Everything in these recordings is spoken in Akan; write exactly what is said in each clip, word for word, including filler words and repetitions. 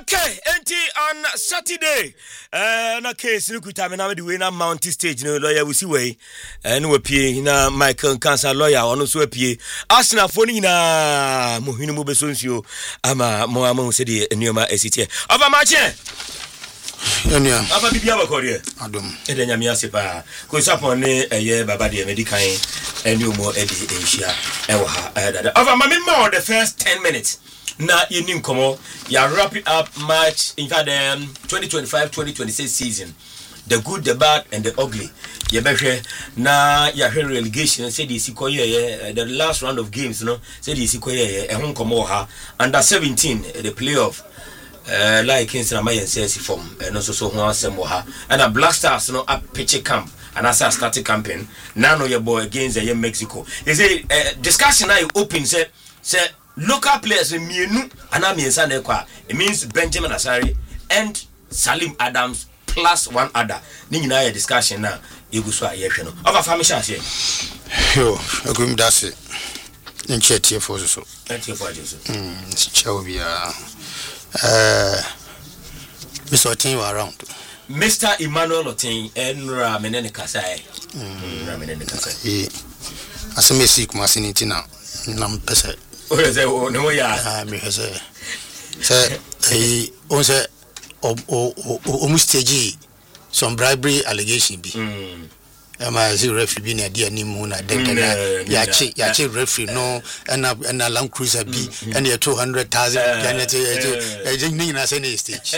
Okay, enti on Saturday, uh, na case ni kuta me na me the way na Mount Stage no lawyer we see way, and we pie na Michael Cancer lawyer ono so pie. Arsenal fo ni na mo hinu mo beso nsuo ama mo ama se de nneoma esite. Ova ma che. Enya. Ava bibia bakore. Adom. E de nyame ase pa. Ko sapon ne eye baba de medican eni omo e de ehia e wo ha. Ova ma me more the first ten minutes. Na yenim komo ya wrap it up match in fact um, twenty twenty-five twenty twenty-six season, the good, the bad and the ugly. Ye behwe na ya hwe relegation said is ikoye the last round of games no said is ikoye e hon komo ha under seventeen the playoff uh, like Kingston Amayen says form and also so ho asem ha and a Black Stars no up pitch camp and as I started campaign now no your boy against the Mexico. Is a uh, discussion now open say say local players in Mienu and Amiensa Nekwa. It means Benjamin Asari and Salim Adams plus one other. Nina a discussion now. You go swat yes, no. Over family share. Yo, I go that's it. In chat here for so. Thank you for Jesus. Hmm, Chovia. Uh, Mister Otin around. Mister Emmanuel Otin and Ramenene Kasai. Hmm, Ramenene Kasai. Eh, as a message, Massinity now. Nam pese. Oh, say oh no ya. Ah, me say. Say, eh, on say o o o o stage some bribery allegation be. Hmm. Am I see referee be near the animu na den ya che ya che referee no and and a Land Cruiser be and ya two hundred thousand Janet eh je ni na say na stage.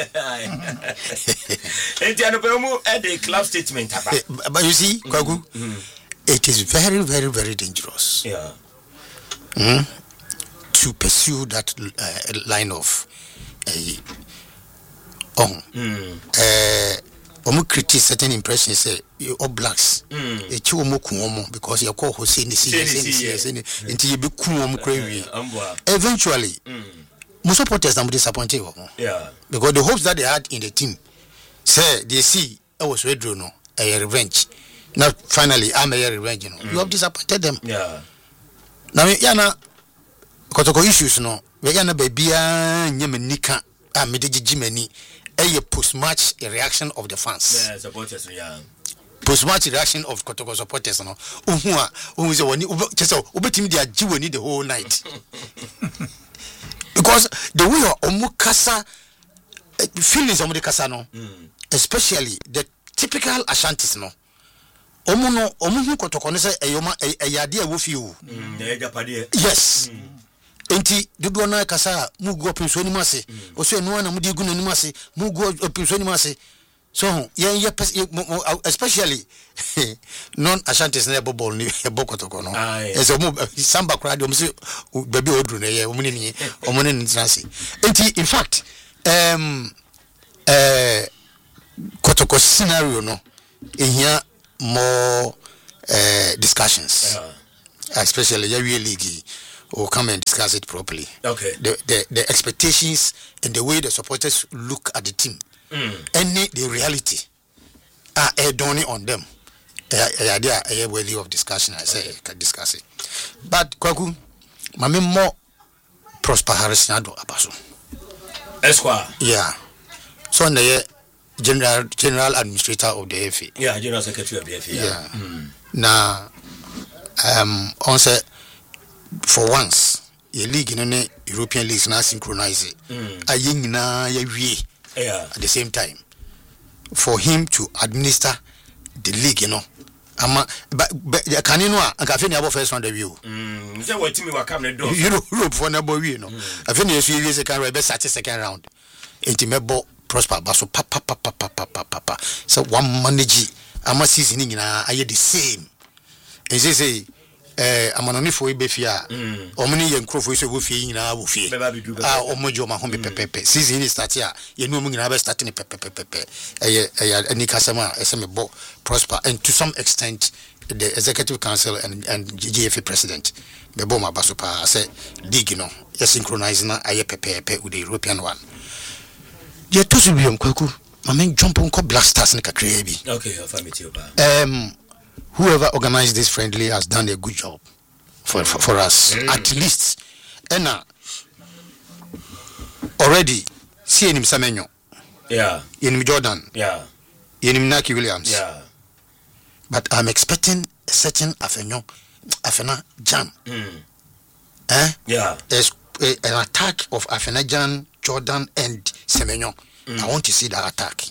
Enti anopomu at the club statement aba. But you see, Kwagu, it is very very very dangerous. Yeah. Hmm? To pursue that uh, line of uh, on mm. uh omu create certain impressions say all blacks mm. e chi omu ku omu because you call Hussein the see until you be ku omu crazy eventually mm. most supporters are disappointed yeah because the hopes that they had in the team say they see I was ready no a revenge now finally I'm a revenge you know mm. you have disappointed them yeah now yana kotoko issues no we ya na babia nyamanika a medejimani a post match reaction of the fans yeah supporters yeah post match reaction of kotoko supporters no ohu a ohu se woni chese obetim dia giwoni the whole night because the way omukasa feelings of the kasa no mm. especially the typical Ashantis no omu no omu kotoko no se eyoma eyade a wo fi o mm e japade yes mm. Enti dodo na kasa mugu opinso ni mase o so enu na mudi gu na ni mase mugu opinso ni mase so yen ye especially non Ashantis na bobol ni bokotoko no ezo mu samba kra de o mse baby odru na ye o muni ni o muni ni transi enti in fact um eh kotoko scenario no ehia more uh, discussions yeah. Especially ya we league or come and discuss it properly. Okay. The the, the expectations and the way the supporters look at the team. Mm. Any the reality are a dawning on them. A idea a worthy of discussion. I say okay. Can discuss it. But Kwaku, mami more Prosper Harris Nado Abaso. Esquire. Yeah. So the general general administrator of the F A. Yeah, general secretary of the F A. Yeah. yeah. Mm. Now um on say for once your league in the European leagues now synchronize it mm. a yin na ya wie yeah at the same time for him to administer the league you know ama but can you know aka fe na abo first round review mm say what team wa come na do Europe for na bo wie no afi na yesu wie second round be start second round enti mebo Prosper baso pa pa pa pa pa pa pa so one manage ama season ni nyina aye the same and say say eh amanonifo ebefia omuni ye nkrofo so wo fie nyina wo fie ah omojo ma ho be pepepe season ni start ya ye no mu nyina be start ni pepepe eh eh ani kasama esemebo Prosper and to some extent the executive council and and G F A president bebo ma baso pa say league no ye synchronize na aye pepepe with the European one ye to so bi Kwaku ma men jump on ko Black Stars ni kakra bi okay affirmative um whoever organized this friendly has done a good job for for, for us mm. At least and uh, already see him Semenyo. Yeah. In Jordan. Yeah. In Naki Williams. Yeah. But I'm expecting a certain Afenyo, Afena Jan. Mm. Eh? Yeah. There's a, an attack of Afena Jan, Jordan, and Semenyo. Mm. I want to see that attack.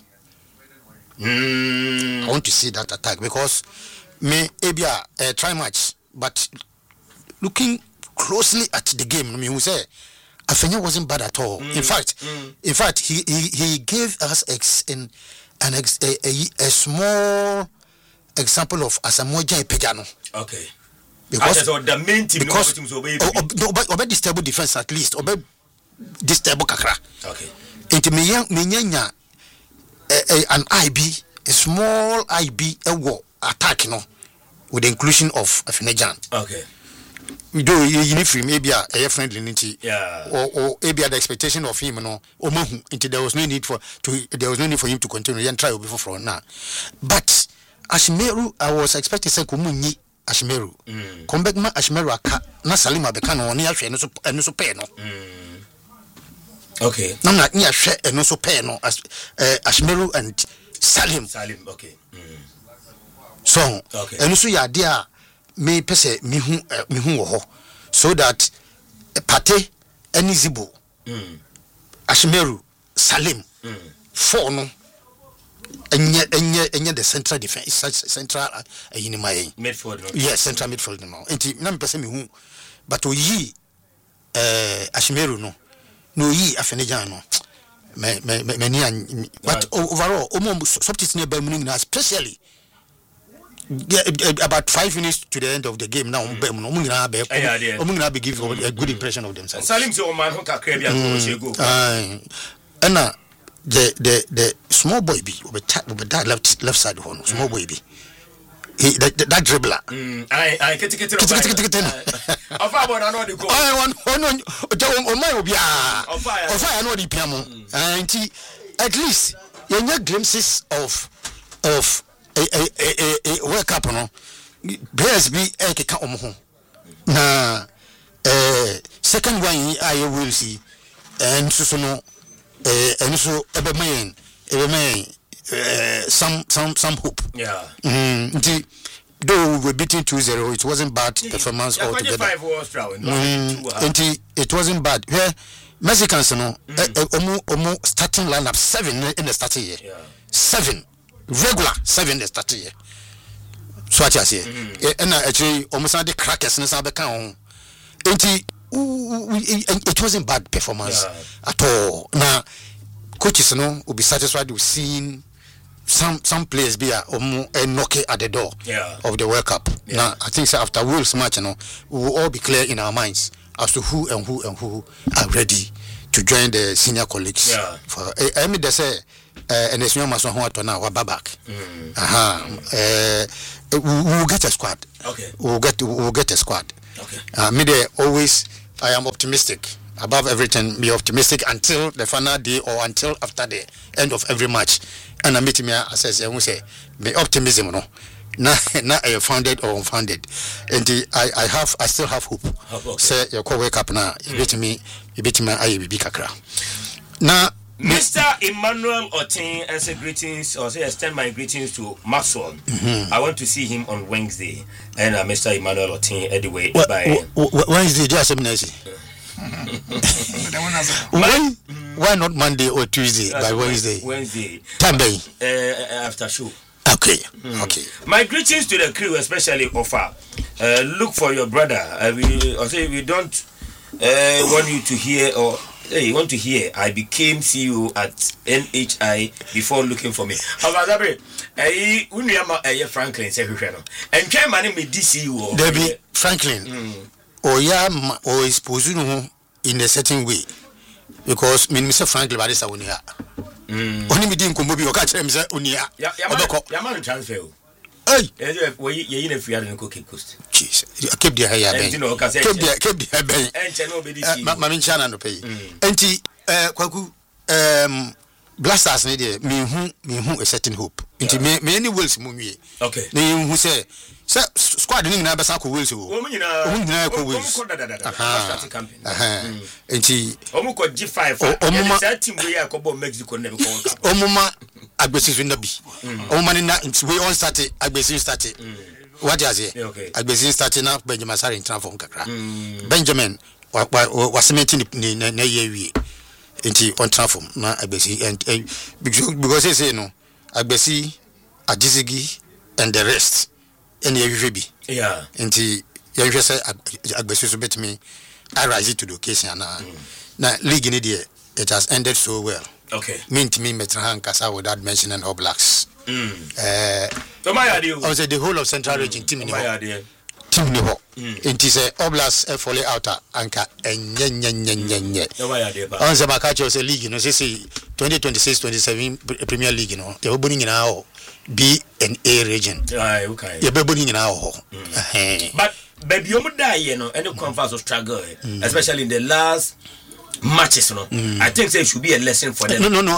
Mm. I want to see that attack because me Ebia uh, try match, but looking closely at the game, I mean, we say Afenya wasn't bad at all. Mm. In fact, mm. in fact, he, he he gave us ex, in, an ex, a, a, a small example of Asamoah Pejano. Okay. Because so the main team because no, obe disturb defense at least. Obe disturb kakra. Okay. Into me me nyanya an I B, a small I B, a war attack, you know, with the inclusion of Afenejan. Okay. We do you need free maybe a friendly ninety, yeah, or or maybe the expectation of him, you know, or into there was no need for to there was no need for him to continue and try before from now. But Ashmeru, I was expecting say Kumuni Ashmeru. Mm. Come back ma Ashmeru aka na Salima Bekano oni ahwe no so eno so pay no. Okay. Na na ni ahwe eno so pay no as Ashmeru and Salim. Salim, okay. Mm. So, okay. Eno so ya de a me pese me hu me hu wo ho so that Pate any Zibo. Mm. Ashmeru, Salim. Mm. Four no. Enye enye enye the central defense central uh, in my midfield no? Yes, central midfield no enti na me pese me hu but oyi eh Ashmeru no no yi Afenejan no me me me ni but overall omo substitute ne ba mu na especially yeah, about five minutes to the end of the game now mm. omo nyina ba omo nyina be give a good impression of themselves. Salim say o man ho kakra bia go she go ah ana the the the small boy be over that left left side one small boy be he that, that dribbler mm I I get get get of about I know the goal I want on on my obi ah of I know the piamo and at least you get glimpses of of a a a a work up no bears be e keka omo ho na eh second one I will see and so no eh and so ebe man ebe man eh some some some hope. Yeah. Mm, though we were beating two zero, it wasn't bad performance yeah, altogether. five was round. Mm, it wasn't bad. Yeah, Mexicans no omo omo starting lineup seven in the starting year. Yeah. Seven regular seven in the starting year. So what you say? And actually almost the crackers na sa be kan ho. Enti it wasn't bad performance yeah. at all. Now, coaches no will be satisfied with seeing some some players be a um, a knock at the door yeah. of the World Cup. Yeah. Now, I think so after Wales match, you know, we will all be clear in our minds as to who and who and who are ready to join the senior colleagues. Yeah. For I mean, they say, and it's no matter what now, we're back. Aha. We will get a squad. Okay. We will get we will get a squad. Okay. Uh, me there always. I am optimistic. Above everything, be optimistic until the final day or until after the end of every match. And I meet me, I say, I say, be optimism, no. Now, now I am founded or unfounded. And the, I, I have, I still have hope. Okay. Say, you call wake up now. You beat me, you beat me, I be kakra. Now, Mister Emmanuel Otin, I say greetings, or say extend my greetings to Maxwell. Mm-hmm. I want to see him on Wednesday. And uh, Mister Emmanuel Otin, anyway, what, by what, what, Wednesday, just a minute. why, why not Monday or Tuesday? By Wednesday. Wednesday. Time bay. Uh, after show. Okay. Mm. Okay. My greetings to the crew, especially Ofa. Uh, look for your brother. Uh, we, I say we don't uh, want you to hear or. Hey, you want to hear? I became C E O at N H I before looking for me. Abazabre, eh, unyama eh Franklin secretary no. And try man me D C E O. Debbie Franklin. Mm. Or ya or is position in a certain way. Because me Mister Franklin barisa unia. Mm. Oni me din kombo bi o ka kire me say unia. Ya ya man transfer. Hey, eh we ye in free and Cape Coast. Jesus. Keep the hair ben. Keep the keep the hair ben. Enche no be D C E O. Ma me nchana no pay. Enti eh kwaku um Blasters ne dey me hu me hu a certain hope Inti me me any Wales mu wie. Okay. Na hu say say squad ni na besa ko Wales o. Omu nyina. Omu nyina ko Wales. Omu ko da da da. Aha. Aha. Inti omu ko G five. Omu ma that team we akọbọ Mexico na be ko nka. Omu ma agbesisu na bi. Omu ma ni na we on start agbesisu start. What you say? Agbesisu start na Benjamin Sarr in transform kakra. Benjamin wa wa cement ni na ye wie. Inti on transform na agbesi and because they say no agbesi Ajizigi and the rest and ye be yeah inti ye hwe say agbesi so betimi I rise to the occasion na na league in there it has ended so well. Okay, mean to me metra kasa without mentioning All Blacks. mm eh so my idea I say the whole of Central Region team ni my idea team ni ho inti say All Blacks e follow out anka enye nye nye nye nye no my idea ba on say makacho say league no say twenty twenty-six twenty-seven Premier League no they boni nyina ho B and A region. Aye, okay. You be boni nyina ho. But baby you die no any conference of struggle mm. especially in the last matches no mm. I think say it should be a lesson for them. No no no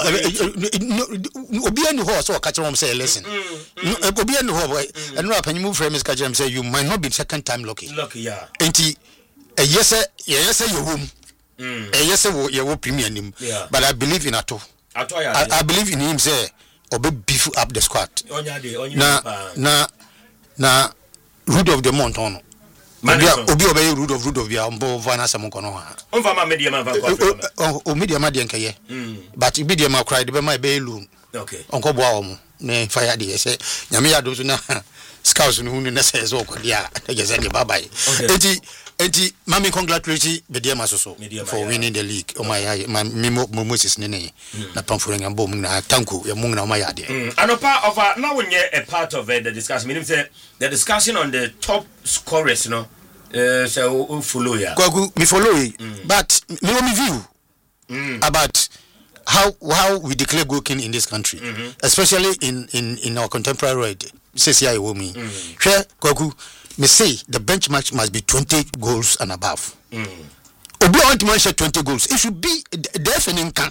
obi any ho so catch them say a lesson. Obi any ho boy and no apanyum frame is catch them say you might not be second time lucky. Lucky yeah. Enti e yes yes you home. Mm. E yes you wo Premier nim. But I believe in Ato. Ato yeah. I, I believe in him say obe beef up the squad. Onya de onya na na na root of the month on. Obi obi obey root of root of ya mbo vana sam kono ha. Onfa ma media ma va o media ma de nkeye. But media ma cry de be ma be lu. Okay. Onko boa omo ne fire de say nyame ya do so na scouts no hunu na say so ko dia e je say de bye bye. Enti enti mami congratulate media ma so so for winning the league. O my my memo Moses ne ne na pamforo nyambo mu na tanku ya mu na o my ya de. Anopa of now when a part of uh, the discussion meaning say the discussion on the top scorers, you know, uh, so follow ya. Kwaku me follow mm. But me me view mm. about how how we declare goal king in this country, mm-hmm. especially in in in our contemporary world. C C I wo me. Share Kwaku me say the benchmark must be twenty goals and above. Mm. Obi want to mention twenty goals. It should be definitely can.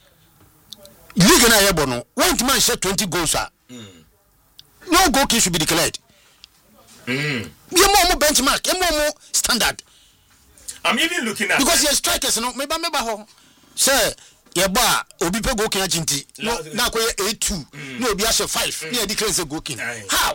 League na yebo no want to mention twenty goals are. Mm. No goal king should be declared. Mm. You more benchmark, you more standard. I'm even looking at because your strikers, no, maybe maybe ho. Say, your bar, obi pe go king agenti. No, na ko eight two. No, obi ashe five. Me declare say go king. How?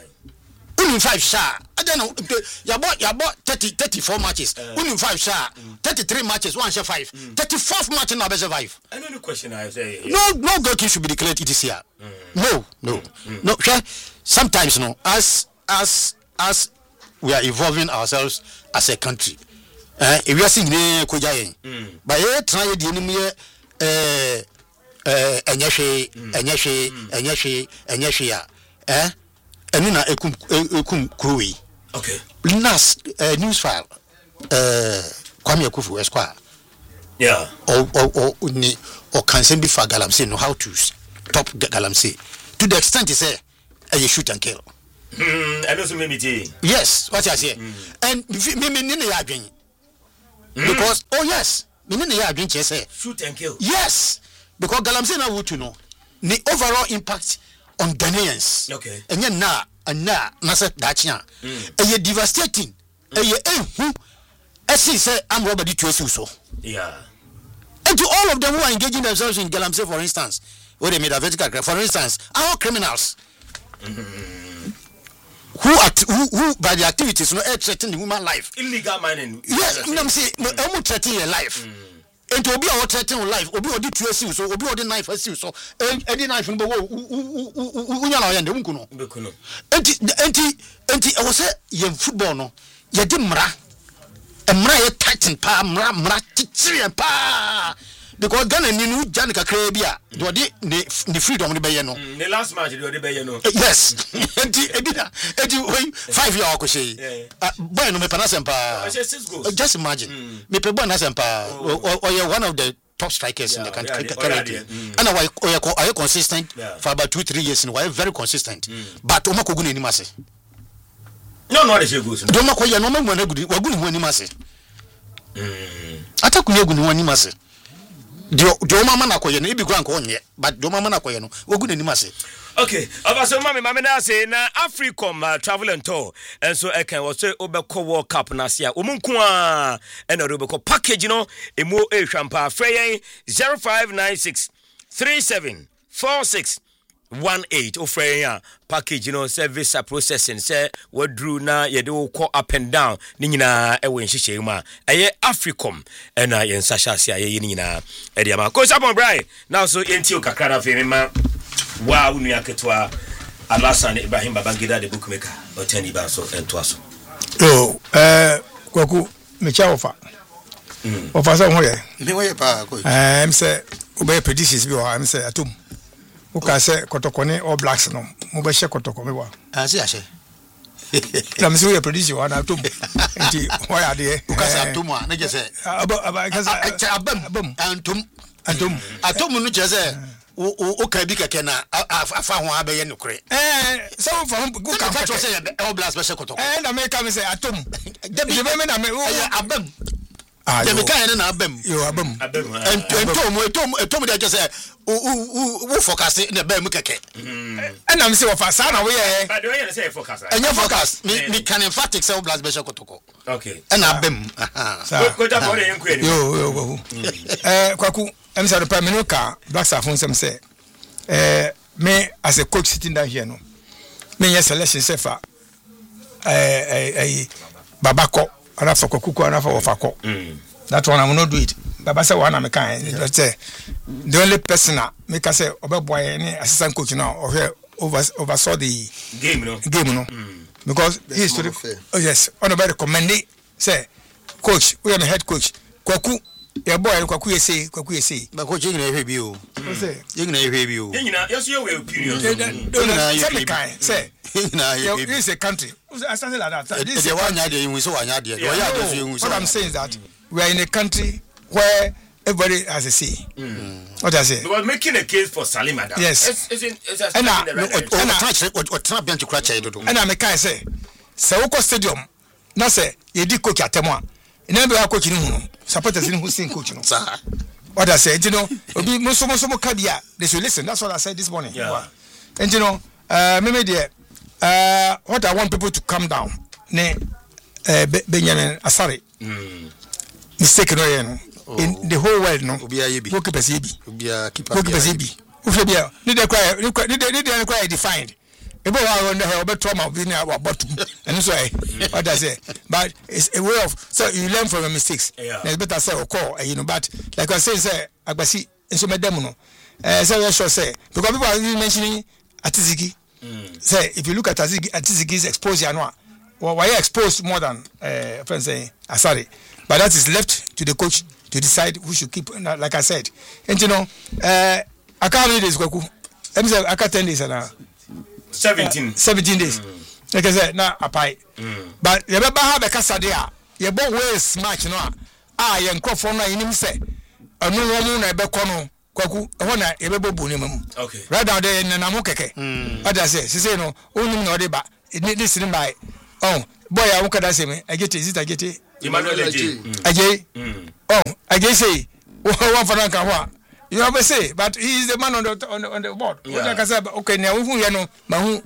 Unim five sha. I don't know. Your boy, your boy thirty, thirty-four matches. Unim five sha. thirty-three matches, one share five. thirty-fourth match na be five. I know the question I say. No, no goal king should be declared this year. No, no. No, sometimes no as as as we are evolving ourselves as a country. Eh, if we are seeing ne ko jayen. But eh try the enemy eh eh enyehwe enyehwe enyehwe enyehwe ya. Eh? Enu na ekum ekum kruwi. Okay. Last uh, news file eh Kwame Akufo Esquire. Yeah. Or or or ni or can send be for Galamsey know how to stop Galamsey. To the extent he say eh you shoot and kill. Mm, I also maybe tea. Yes, what I say. Mm. And me me ni ya adwen. Because oh yes, me ni ya adwen che say shoot and kill. Yes, because Galamsey na would to know the overall impact on Ghanaians. Okay. And then na and na na say that nya. Eh devastating. Eh eh who I see say I'm Robert Tuesu so. Yeah. And to all of them who are engaging themselves in Galamsey, for instance, where they made a vertical, for instance, our criminals. Mm-hmm. Who, act, who who by the activities no are threatening human life. Illegal mining. Yes, I'm saying I'm threatening your life. And to be our threatening life, obi odi two so obi odi knife as so any knife no wo unya na yende unkuno. Bekuno. Enti enti enti I was say ye football no ye di mra. Mra ye tighten pa mra mra titire pa. Because Ghana ni nu jan kakra bia do de the freedom de be no the last match do de be no yes enti ebida enti five year ko say boy no me panasem pa just imagine me pe boy na sempa or you one of the top strikers in the country currently and why are you consistent for about two three years and why very consistent but o makogu ni nimase no no de goes do makoye no magu na gudu wagu ni ho nimase mm ataku ni agu ni ho nimase do do mama na koye no ibi kura nko onye but do mama na koye no ogu na nimase Okay, abaso mami mami na say na Africom uh, travel and tour and so I can also obeko World Cup na sia omunku a and obeko package you know emu e champa frey zero five nine six three seven four six one eight o frey package you know service processing say we drew na ye do call up and down ni nyina e we nhihye mu a eye Africom and na ye nsasha sia ye ni nyina e dia ma ko sapon brai now so enti o kakra na fe ma wa unu yaketwa Alasan Ibrahim Babangida the bookmaker otani ba so ento aso oh eh kwaku me cha ofa mm ofa so ho ye me wo ye pa ko eh em say obey predictions bi o em say atom o ka say kotokone all blacks no mo be she kotokome wa ah si ase na me say we prediction wa na atom enti ho ya de o ka say atom a na je say aba aba ka say abam abam atom atom atom no je say o o ka bi keke na afa ho abaye nokre eh so for go ka fa say all blacks be she kotokome eh na me ka me say atom de be me na me abam ah de me kan na abam yo abam abam entom entom entom de je say o o o focus na ba mu keke eh na me say ofa sa na we ye but do you say focus enya focus me me can emphatic say all blacks be she kotoko okay na abam ko ta for yen kwani yo yo go eh kwaku em say the prime minister blacks are phone say eh me as a coach sitting down here no me yes selection say fa eh eh babako ana for kwaku ana for ofako that one I will not do it baba say one am kan say the only person me ka say obeboy any assistant coach now or over oversaw the game no game no mm. because he is to the, oh yes on about recommend say coach we are the head coach kwaku your boy kwaku you say kwaku you say ba coach you na ehwe bi o say you na ehwe bi o you na yes you we opinion say say na you is a country I something like that this is one yard you so one yard you what I'm saying is that we are in a country where everybody has a say. Mm. What I say? Because making a case for Salim Adam. Yes. It's, it's, in, it's a and step in the right direction. And I trap to crash it. And I make I say, Sawoko Stadium. Na say, you did coach at Temwa. You never have coach in who supporters in who sing coach. What I say, you know, be most most kabia. They should listen. That's what I said this morning. Yeah. And you know, uh, maybe there. Uh, what I want people to calm down. Ne, uh, Benjamin Asari. Mm. Mistake no yen. Oh. In the whole world no obi ayebi wo keep yebi obi a keep up wo keep yebi wo fe bia need dey cry need dey need dey cry defined ebo wa on the obe trauma bi na wa bottom and so I what I say but it's a way of so you learn from your mistakes yeah. It's better say o call you know but like I say say agbasi enso medem no eh say we sure say because people are mentioning Atizigi mm. say if you look at Atizigi Atizigi's exposure no well, why exposed more than uh friend say Asari but that is left to the coach to decide who should keep like I said and you know uh I can't read this kwaku let me say I can't ten days na seventeen uh, seventeen days mm. like I said na apai mm. but you remember how the kasa there you bo ways match no ah ye nkofo no anim say anu wo na ebe kɔ no kwaku ho na ebe bobu ne mum okay right down there na namu keke what I say say no onum na ode ba this ni by oh boy I won't kada say me I get it I get it Emmanuel Aje Aje oh Aje say one for rank ho you ever say but he is the man on the on the, on the board what I can say okay now we hu no ma hu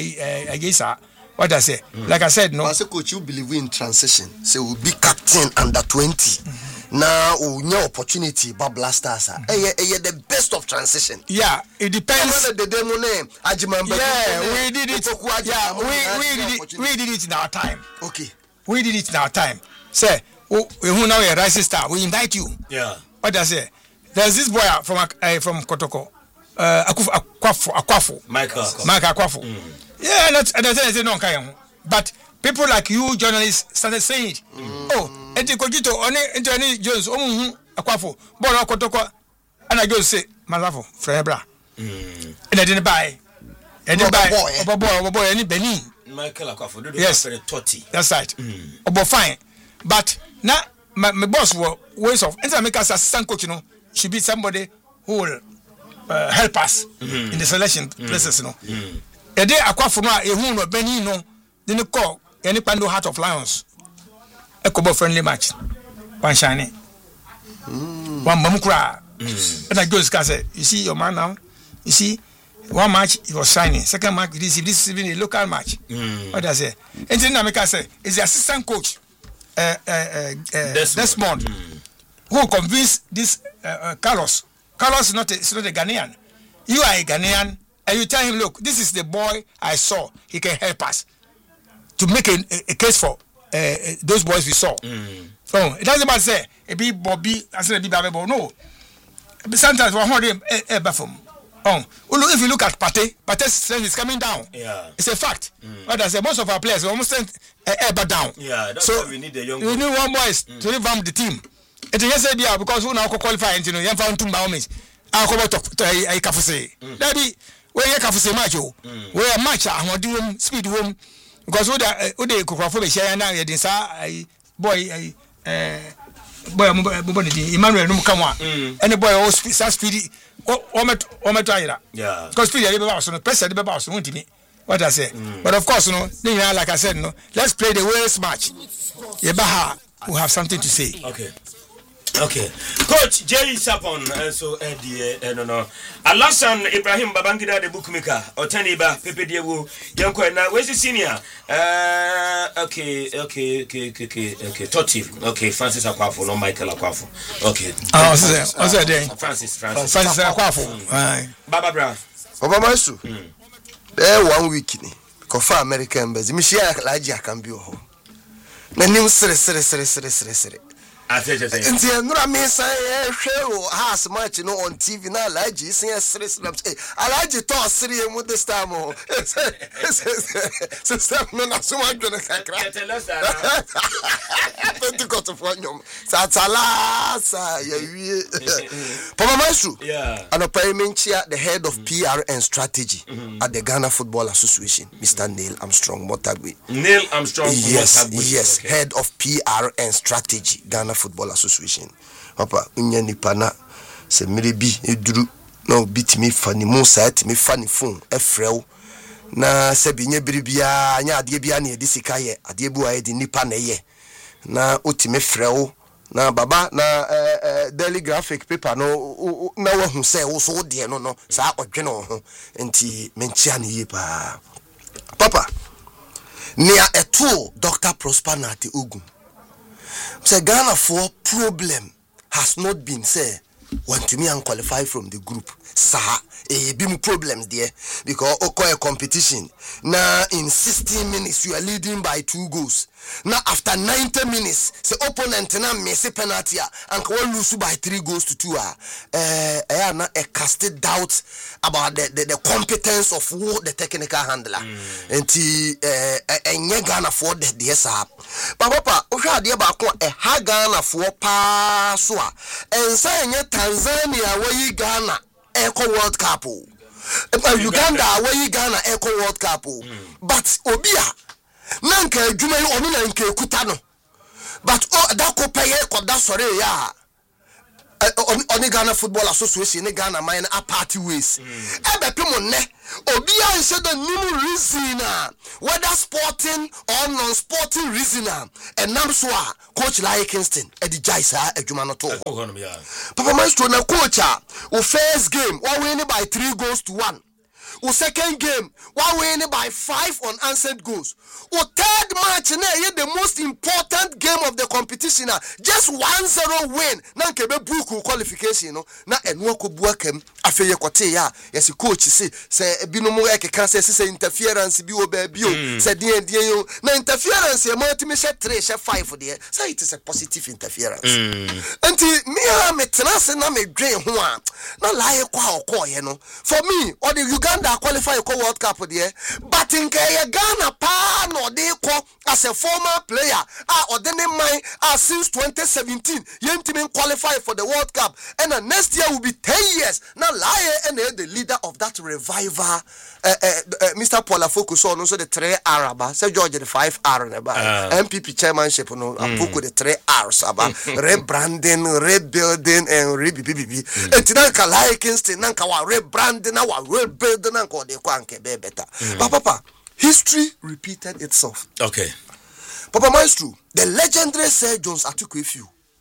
Aje sa what I say mm. like I said no as a coach you believe in transition say we be captain under twenty mm-hmm. now we new opportunity but blasters mm-hmm. eh eh the best of transition yeah it depends the demo name Ajimamba yeah we did it yeah we we did it we did it in our time okay we did it in our time say we who now a rising star we invite you yeah what I say there's this boy from uh, from Kotoko uh Akwafu Akwafu Michael Michael Akwafu mm. yeah and that's say no kan but people like you journalists started saying it mm. oh enti Kojito oni enti oni Jones omu hu Akwafu boy Kotoko ana Jones say malafo frebra mm and I didn't buy and didn't buy obo boy obo boy any Benin Michael Akwafu do yes thirty that's right mm. obo fine but now my, my boss were ways of enter make us assistant coach you know should be somebody who will uh, help us mm-hmm. in the selection mm-hmm. process you know mm-hmm. a day Akwafu no e hu no Benin no then call any Pando Heart of Lions a couple friendly match one shiny mm. one mamukra mm. and I go say you see your man now you see one match he was signing, second match this this is even a local match. Mm. What does I say? And then Namika say is the assistant coach uh, uh, uh, uh, Desmond, mm. who convinced this uh, uh, Carlos. Carlos is not a, is not a Ghanaian. You are a Ghanaian, and you tell him, look, this is the boy I saw. He can help us to make a, a, a case for uh, those boys we saw. Mm. Oh, it doesn't matter say it be Bobby, I said be Baby, no. Sometimes we're holding a bathroom. Oh, if you look at Pate, Pate's strength is coming down. Yeah, it's a fact. Mm. But I say most of our players are almost ever down. Yeah, that's so why we need the young. We need one boys mm. to revamp the team. It is yes, yeah, because we now qualify and you know, you found two bounds. I come to I can say. That be where you can say match. Where match I want to speed home because we the we the Kokofo share now. You say boy, uh, boy, Emmanuel Numkamwa. Any boy all speedy. O met o met ayira. Yeah. Because people dey be boss no, pressure dey be boss no ntimi. What I say. Mm. But of course no, like I said no, let's play the Wales match. Yebaha will have something to say. Okay. Okay. Coach Jerry Sapon uh, so uh, the uh, no no. Alasan Ibrahim Babangida the bookmaker Otaniba Pepe Diewu Yanko na where's the senior? Uh okay, okay, okay, okay, okay, okay. Toti. Okay, Francis Akwafo, no Michael Akwafo. Okay. Ah, what's that? What's that there? Francis Francis. Francis Akwafo. Aye. Baba Bra. Baba Masu. There one week ni. Kofa American embassy. Mi share laji akambi ho. Na nim sere sere sere sere sere sere. Nti enura me say hwe house match no on T V na alaji sin sere sere alaji to sere mu this time o system no na so adwene kakra twenty got of one sa tala sa ya wie Papa Masu yeah anopa menchia the head of P R and strategy mm-hmm. at the Ghana Football Association Mister Neil Armstrong Motagwe. Neil Armstrong yes Motagwe. Yes okay. Head of P R and strategy Ghana Football Association. Papa unya nipa na se mere bi eduru na obit me fani mo site me fani phone e frɛw na se bi nya biribia nya ade bia na edi sika ye ade bu aye di nipa na ye na otime frɛw na baba na eh, eh, daily graphic paper no na wo hu se wo so de no no sa odwene wo ho enti menchia ne ye pa papa nia eto Doctor Prosper Nate Ogun say Ghana for problem has not been say want to me and qualify from the group sir eh bim problems there because okoye competition now in sixteen minutes you are leading by two goals now after ninety minutes say opponent na miss penalty and can lose by three goals to two ah eh eh na a casted doubt about the, the the competence of who the technical handler and mm. eh enye Ghana for the there sir papa o hwa de ba ko e ha Ghana for pa so a ensa enye Tanzania we Ghana Eco World Cup. Uh, Uganda where Ghana Eco World Cup. Mm. But Obia Nanka Juma onu na nke kutano. But oh that ko pay ko da sore ya. Oni Ghana Football Association ni Ghana mine a party ways. Ebe pimo ne Obia nse the new reason whether sporting or non-sporting reason and nam so coach like Kingston e di jaisa adwuma no to Papa Maestro na coach o first game we win by three goals to one. O second game we win by five unanswered goals. O third match na the most important game of the competition just one zero win na nkebe book qualification no na enwo ko buakam afeye kote ya yes coach say say binom ekeka say say interference bi o ba bi o say die die yo na interference e multi share three share five there say it is a positive interference anti me ha metena se na me dwen ho a na lae kwa okoye no for me or the Uganda qualify for World Cup there but in Ghana pa no dey ko as a former player ah or then my ah since twenty seventeen yentime qualify for the World Cup and uh, next year will be ten years now lie and uh, the leader of that revival uh, uh, uh, Mister Paula Focus on also the three Araba Sir George the five R uh, M P P chairmanship no mm. Apoko the three R's about rebranding rebuilding and rebibibi and nanka like Kingston nanka wa rebranding na wa rebuilding nanka de kwa nke be better but papa history repeated itself. Okay. Papa Maestro, the legendary Sir Jones Atukwuefiu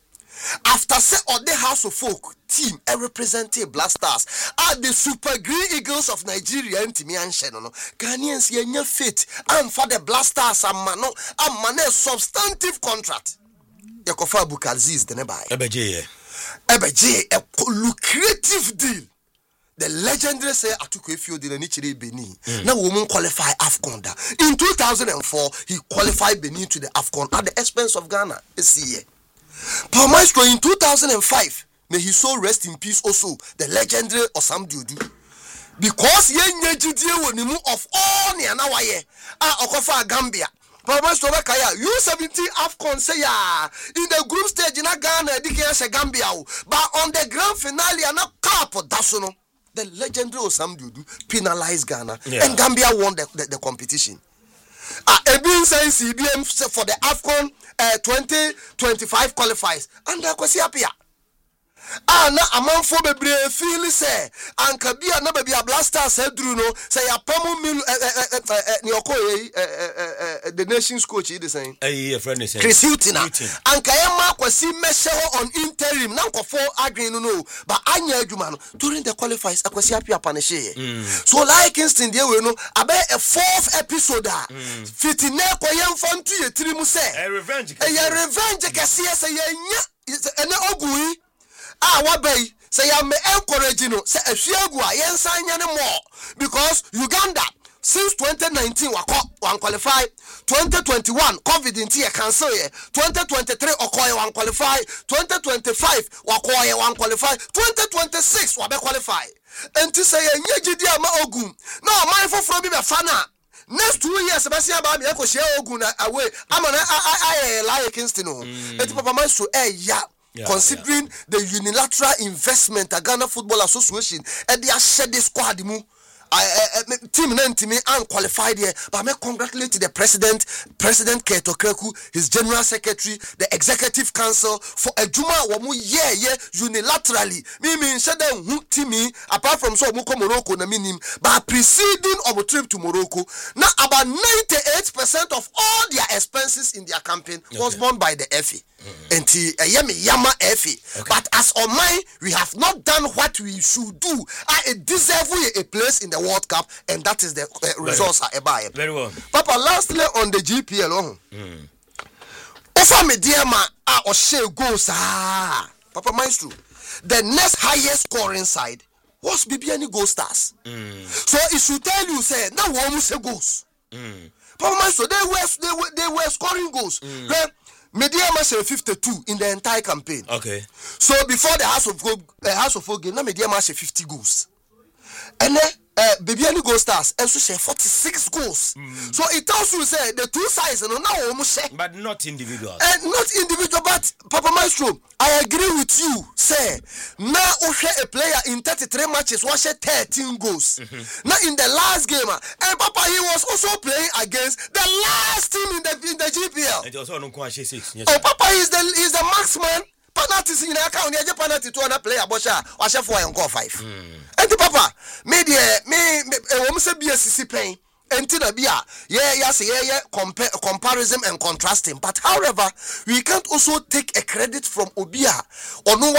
after say on the House of Folk team e represented Black Stars are the Super Green Eagles of Nigeria ntimi anhye no no Ghanaians ye nya faith and for the Black Stars amma no amma na substantive contract yakofa Bukaziz the nebai ebeje ebeje a lucrative deal. The legendary say Atuku Efio did any chiri Benin. Now woman qualify AFCON da. In two thousand four, he qualified Benin to the AFCON at the expense of Ghana this year. Paul Maestro in two thousand five, may his soul rest in peace also, the legendary Osam Dudu. Because ye nyejidiye wonimu of all ni anawaye, ah okofa Gambia. Paul Maestro Kaya, U seventeen AFCON say ya, in the group stage in Ghana, dike Gambia, but on the grand finale, ana cup dasuno. The legendary Osam Dudu penalized Ghana, yeah. And Gambia won the, the, the competition. Ah, uh, Ebin says C B M for the AFCON uh, twenty twenty-five qualifies, and that was happy. Ah, na amanfo bebre feel say anka bia na baby a Blasters hedru no say ya pamu mil ni okoye the nation's coach is saying eh friend is saying Chris Hilton anka yema kwasi meshe on interim na nkofo agwen no no but anya adwuma no during the qualifiers akwasi apia panishe so like Kingston dey we no abe a fourth episode ah fitine koyem fantu yetiri mu say a revenge a revenge kase say yenya ene ogui ah wabay say ya me encourage no say afiagu a yensan nya ne more because Uganda since twenty nineteen wako wan qualify twenty twenty-one covid inti e cancel ye twenty twenty-three okoye wan qualify twenty twenty-five wako ye wan qualify twenty twenty-six wa be qualify enti say nya gidi ama ogum na man foforo bi be fa na next two years be sia ba me ko share ogun na away amana I like Kingston no enti papa man so eh ya. Yeah, considering yeah. the unilateral investment at Ghana Football Association and they are shed this squad mu I team nantimi unqualified here but I congratulate the president President Keto Kreku, his general secretary, the executive council for a juma wamu yeah yeah unilaterally me mean said them team apart from so muko Morocco na minim but preceding our trip to Morocco now about ninety-eight percent of all their expenses in their campaign okay. was borne by the F A. And yama yama F A. Okay. But as on mine, we have not done what we should do. I deserve a place in the World Cup, and that is the uh, results are about. Very well. Papa, lastly on the G P L, oh, mm. Ofa me dear ma ah or share goals ah. Papa Maestro, the next highest scoring side was B B N Gold Stars. Mm. So it should tell you say now one say goals. Mm. Papa Maestro, they were they were they were scoring goals. Mm. Right? Mediama say fifty-two in the entire campaign. Okay. So before the House of Gold, uh, House of Folk game, now Mediama say fifty goals. And then uh, Bibiani Gold Stars also say forty-six goals. Mm. So it also say the two sides, you know, now almost say. But not individual. And uh, not individual, but Papa Maestro, I agree with you. Say now Oshe a player in thirty-three matches, was thirteen goals. Mm-hmm. Now in the last game, and Papa he was also playing against the last team in the in the G P L. And also no six. Yes, oh, Papa is the is the marksman. Penalties in the account, you penalty to another player, Bosha, or chef for and five. And the Papa, maybe me, a woman say be a C C pain. Enti bia yeah yes yeah yeah compare comparison and contrasting but however we can't also take a credit from Obia or no